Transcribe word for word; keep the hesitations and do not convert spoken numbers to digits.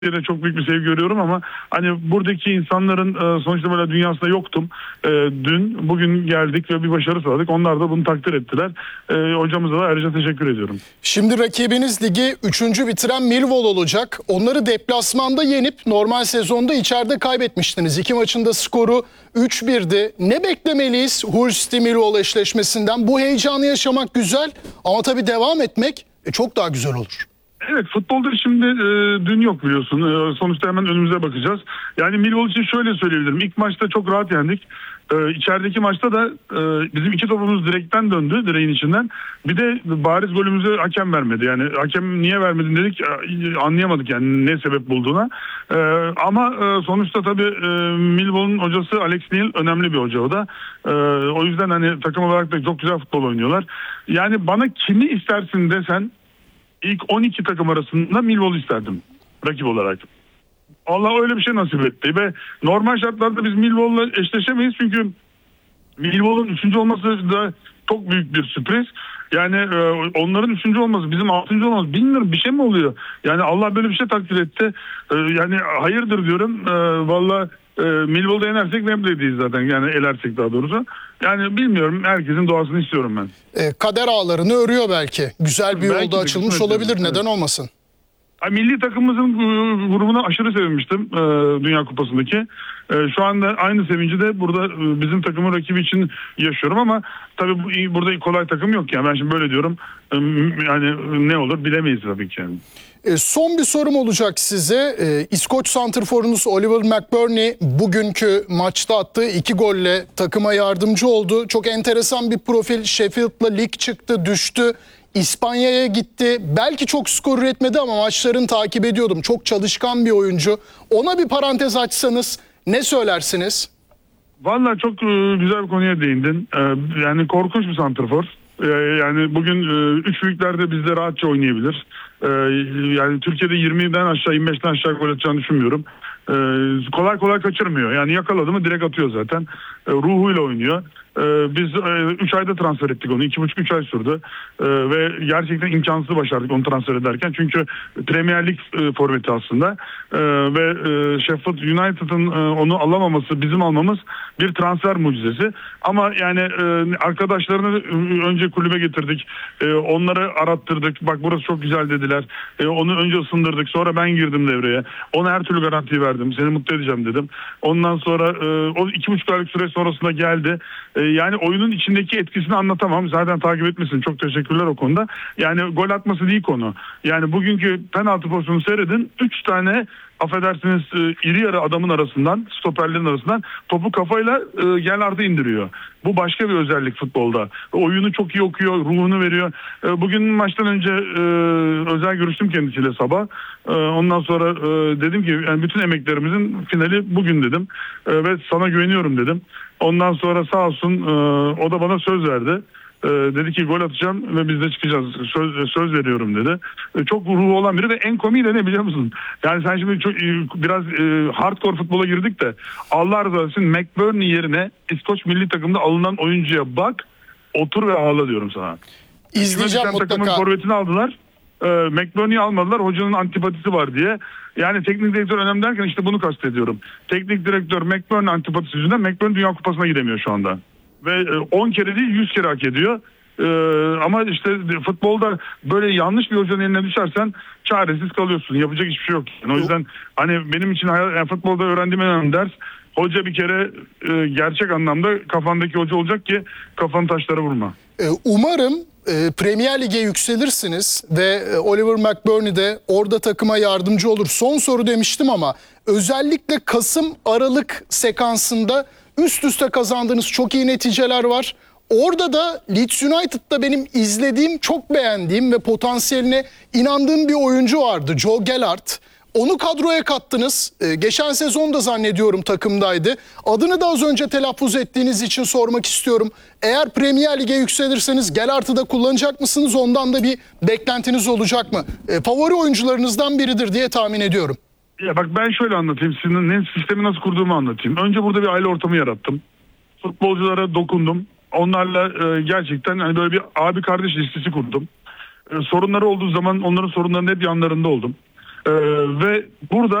de çok büyük bir sevgi görüyorum ama hani buradaki insanların e, sonuçta böyle dünyasında yoktum. E, dün, bugün geldik ve bir başarı sağladık. Onlar da bunu takdir ettiler. E, hocamıza da ayrıca teşekkür ediyorum. Şimdi rakibiniz ligi üçüncü bitiren Millwall olacak. Onları deplasmanda yenip normal sezonda içeride kaybetmiştiniz. İki maçında skoru üç birdi. Ne beklemeliyiz Hull City Millwall eşleşmesinden? Bu heyecanı yaşamak güzel ama tabii devam etmek e, çok daha güzel olur. Evet, futbolda şimdi e, dün yok biliyorsun. E, sonuçta hemen önümüze bakacağız. Yani Millwall için şöyle söyleyebilirim. İlk maçta çok rahat yendik. E, içerideki maçta da e, bizim iki topumuz direkten döndü, direğin içinden. Bir de bariz golümüzü hakem vermedi. Yani hakem niye vermedin dedik, e, anlayamadık yani ne sebep bulduğuna. E, ama e, sonuçta tabii e, Millwall'un hocası Alex Neil önemli bir hoca o da. E, o yüzden hani takım olarak da çok güzel futbol oynuyorlar. Yani bana kimi istersin desen, İlk on iki takım arasında Millwall isterdim rakip olarak. Allah öyle bir şey nasip etti ve normal şartlarda biz Millwall'la eşleşemeyiz çünkü Millwall'un üçüncü olması da çok büyük bir sürpriz. Yani e, onların üçüncü olması, bizim altıncı olmamız, bilmiyorum bir şey mi oluyor? Yani Allah böyle bir şey takdir etti. E, yani hayırdır diyorum. E, Valla e, Millwall'da yenersek Wembley'deyiz zaten, yani elersek daha doğrusu. Yani bilmiyorum, herkesin doğasını istiyorum ben. E, kader ağlarını örüyor belki. Güzel bir Belki yolda de, açılmış olabilir. Evet. Neden olmasın? Milli takımımızın grubuna aşırı sevinmiştim e, Dünya Kupası'ndaki. E, şu anda aynı sevinci de burada e, bizim takımın rakibi için yaşıyorum ama tabii bu, burada kolay takım yok yani. Ben şimdi böyle diyorum. E, yani ne olur bilemeyiz tabii ki yani. E, son bir sorum olacak size. E, İskoç santrforunuz Oliver McBurnie bugünkü maçta attığı iki golle takıma yardımcı oldu. Çok enteresan bir profil. Sheffield'la lig çıktı, düştü. İspanya'ya gitti. Belki çok skor üretmedi ama maçlarını takip ediyordum. Çok çalışkan bir oyuncu. Ona bir parantez açsanız ne söylersiniz? Vallahi çok e, güzel bir konuya değindin. E, yani korkunç bir santrfor. E, yani bugün e, üç büyüklerde bizde rahatça oynayabilir. E, yani Türkiye'de yirmiden aşağı, yirmi beşten aşağı gol atacağını düşünmüyorum. E, kolay kolay kaçırmıyor. Yani yakaladı mı direkt atıyor zaten. E, ruhuyla oynuyor. Ee, biz üç e, ayda transfer ettik onu. iki buçuk üç ay sürdü. Ee, ve gerçekten imkansız başardık onu transfer ederken. Çünkü Premier Lig e, forveti aslında. Ee, ve e, Sheffield United'ın e, onu alamaması, bizim almamız bir transfer mucizesi. Ama yani e, arkadaşlarını önce kulübe getirdik. E, onları arattırdık. Bak burası çok güzel dediler. E, onu önce ısındırdık. Sonra ben girdim devreye. Ona her türlü garantiyi verdim. Seni mutlu edeceğim dedim. Ondan sonra e, o iki buçuk aylık süre sonrasında geldi. E, Yani oyunun içindeki etkisini anlatamam. Zaten takip etmesin. Çok teşekkürler o konuda. Yani gol atması değil konu. Yani bugünkü penaltı pozisyonu seyredin. Üç tane affedersiniz iri yarı adamın arasından, stoperlerin arasından topu kafayla e, gel artı indiriyor. Bu başka bir özellik futbolda. Oyunu çok iyi okuyor, ruhunu veriyor. E, bugün maçtan önce e, özel görüştüm kendisiyle sabah. E, ondan sonra e, dedim ki yani bütün emeklerimizin finali bugün dedim. E, ve sana güveniyorum dedim. Ondan sonra sağ olsun e, o da bana söz verdi. E, dedi ki gol atacağım ve biz de çıkacağız. Söz, söz veriyorum dedi. E, çok ruhu olan biri ve en komiği de ne biliyor musun? Yani sen şimdi çok, biraz e, hardcore futbola girdik de Allah razı olsun McBurnie yerine İskoç milli takımda alınan oyuncuya bak, otur ve ağla diyorum sana. İzleyeceğim mutlaka. Takımın forvetini aldılar. E, McBurnie'yi almadılar. Hocanın antipatisi var diye. Yani teknik direktör önemli derken işte bunu kastediyorum. Teknik direktör McBurnie antipatisi yüzünden McBurnie Dünya Kupası'na gidemiyor şu anda. Ve on kere değil yüz kere hak ediyor. Ee, ama işte futbolda böyle yanlış bir hocanın eline düşersen çaresiz kalıyorsun. Yapacak hiçbir şey yok. Yani o yüzden hani benim için hayat, yani futbolda öğrendiğim en önemli ders, hoca bir kere e, gerçek anlamda kafandaki hoca olacak ki kafanın taşlara vurma. Umarım e, Premier Lig'e yükselirsiniz ve Oliver McBurnie de orada takıma yardımcı olur. Son soru demiştim ama özellikle Kasım-Aralık sekansında üst üste kazandığınız çok iyi neticeler var. Orada da Leeds United'da benim izlediğim, çok beğendiğim ve potansiyeline inandığım bir oyuncu vardı. Joe Gellert. Onu kadroya kattınız. Ee, geçen sezon da zannediyorum takımdaydı. Adını da az önce telaffuz ettiğiniz için sormak istiyorum. Eğer Premier Lig'e yükselirseniz Gellert'ı da kullanacak mısınız? Ondan da bir beklentiniz olacak mı? Ee, favori oyuncularınızdan biridir diye tahmin ediyorum. Ya bak ben şöyle anlatayım. Sizin sistemi nasıl kurduğumu anlatayım. Önce burada bir aile ortamı yarattım. Futbolculara dokundum. Onlarla e, gerçekten hani böyle bir abi kardeş ilişkisi kurdum. E, sorunları olduğu zaman onların sorunlarının hep yanlarında oldum. E, ve burada